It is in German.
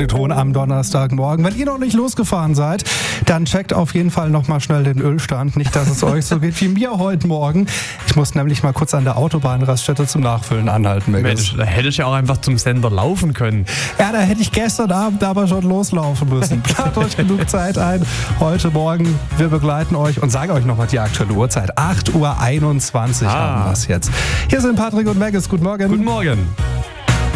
Mariton am Donnerstagmorgen. Wenn ihr noch nicht losgefahren seid, dann checkt auf jeden Fall nochmal schnell den Ölstand. Nicht, dass es euch so geht wie mir heute Morgen. Ich muss nämlich mal kurz an der Autobahnraststätte zum Nachfüllen anhalten. Mensch, da hätte ich ja auch einfach zum Sender laufen können. Ja, da hätte ich gestern Abend aber schon loslaufen müssen. Plant euch genug Zeit ein. Heute Morgen, wir begleiten euch und sagen euch nochmal die aktuelle Uhrzeit. 8:21 Uhr haben wir es jetzt. Hier sind Patrick und Maggis. Guten Morgen. Guten Morgen.